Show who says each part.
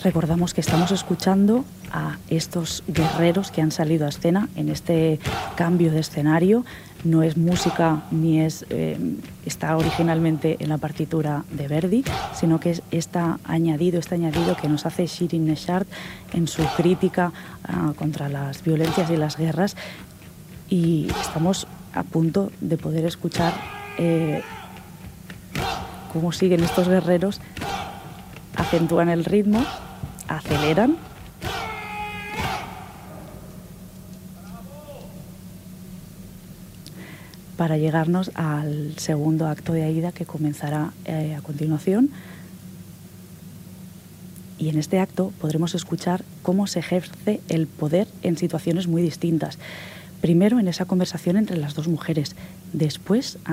Speaker 1: Recordamos que estamos escuchando a estos guerreros que han salido a escena en este cambio de escenario. No es música ni está originalmente en la partitura de Verdi, sino que es este añadido que nos hace Shirin Neshat en su crítica contra las violencias y las guerras. Y estamos a punto de poder escuchar cómo siguen estos guerreros, acentúan el ritmo, aceleran para llegarnos al segundo acto de Aida, que comenzará a continuación. Y en este acto podremos escuchar cómo se ejerce el poder en situaciones muy distintas. Primero en esa conversación entre las dos mujeres, después